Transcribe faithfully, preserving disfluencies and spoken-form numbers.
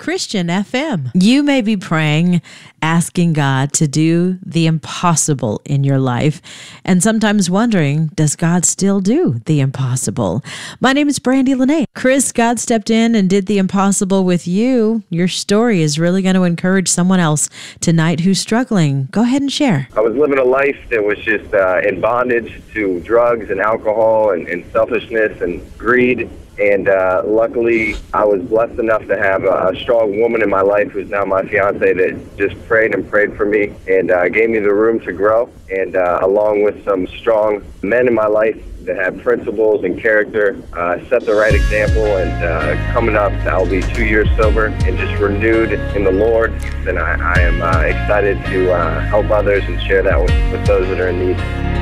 Christian F M. You may be praying, asking God to do the impossible in your life, and sometimes wondering, does God still do the impossible? My name is Brandy Lene. Chris, God stepped in and did the impossible with you. Your story is really going to encourage someone else tonight who's struggling. Go ahead and share. I was living a life that was just uh, in bondage to drugs and alcohol and, and selfishness and greed. And uh, luckily, I was blessed enough to have a, a strong woman in my life who's now my fiance that just prayed and prayed for me and uh, gave me the room to grow. And uh, along with some strong men in my life that have principles and character, uh, set the right example. And uh, coming up, I'll be two years sober and just renewed in the Lord. And I, I am uh, excited to uh, help others and share that with, with those that are in need.